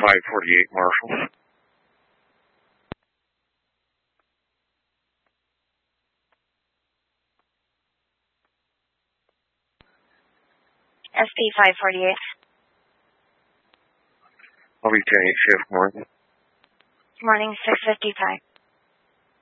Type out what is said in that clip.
548 Marshall. SP 548. I'll be 10-8 shift morning. Morning, 6:55.